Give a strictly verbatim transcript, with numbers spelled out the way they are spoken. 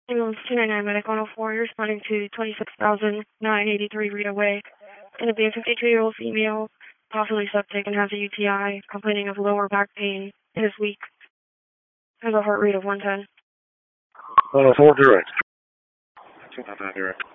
Ambulance two nine nine Medic one oh four, you're responding to twenty-six thousand nine eighty-three Rita Way. Going to be a fifty-two-year-old female, possibly septic, and has a U T I, complaining of lower back pain, and is weak. Has a heart rate of one ten. one oh four direct. two nine nine direct.